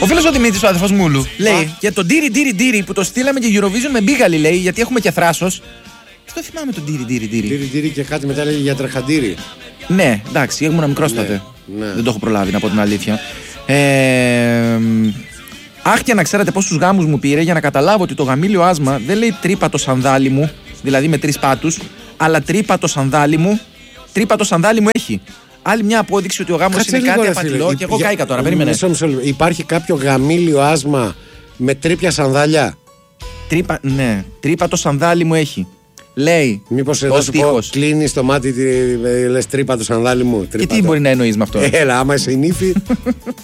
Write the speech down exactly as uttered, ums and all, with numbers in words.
φίλος ο Δημήτρης, ο αδερφός Μούλου, λέει για τον Ντύρι Ντύρι Ντύρι που το στείλαμε και Eurovision με μπίγαλη, λέει, γιατί έχουμε και θράσος. Δεν θυμάμαι τον Ντύρι Ντύρι Ντύρι. Ντύρι Ντύρι και κάτι μετά λέγει για τραχαντήρι. Ναι, εντάξει, ήμουν μικρός τότε. Ναι. Δεν το έχω προλάβει, να πω την αλήθεια. Ε, αχ, και να ξέρετε πόσους γάμους μου πήρε για να καταλάβω ότι το γαμήλιο άσμα δεν λέει τρύπα το σανδάλι μου, δηλαδή με τρεις πάτους, αλλά τρύπα το σανδάλι μου, τρύπα το σανδάλι μου έχει. Άλλη μια απόδειξη ότι ο γάμος είναι κάτι απατηλό και εγώ για... κάηκα τώρα. Περίμενε. Μισό, μισό, υπάρχει κάποιο γαμήλιο άσμα με τρύπια σανδάλια? Τρύπα, ναι, τρύπα το σανδάλι μου έχει. Λέει. Μήπως εδώ σου πω, κλείνεις το μάτι, λες τρύπα το σανδάλι μου. Και τι μπορεί να εννοείς με αυτό? Έλα, άμα είσαι η νύφη.